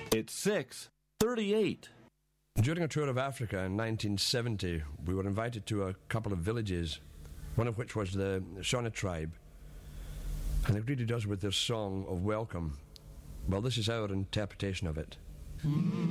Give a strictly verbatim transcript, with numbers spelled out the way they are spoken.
It's six thirty-eight. During a tour of Africa in nineteen seventy, we were invited to a couple of villages, one of which was the Shona tribe, and they greeted us with their song of welcome. Well, this is our interpretation of it.